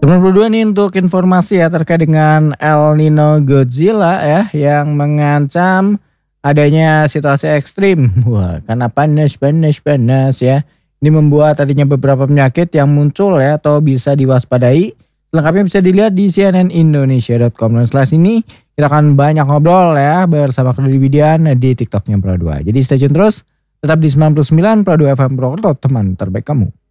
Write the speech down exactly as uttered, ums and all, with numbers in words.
sembilan puluh dua nih untuk informasi ya terkait dengan El Nino Godzilla ya yang mengancam adanya situasi ekstrim. Wah, karena panas, panas, panas ya. Ini membuat tadinya beberapa penyakit yang muncul ya atau bisa diwaspadai. Lengkapnya bisa dilihat di c n n indonesia dot com. Dan setelah ini kita akan banyak ngobrol ya bersama Kududi Widian di TikToknya Pro dua. Jadi stay tune terus, tetap di sembilan puluh sembilan Pro dua F M Purwokerto, teman terbaik kamu.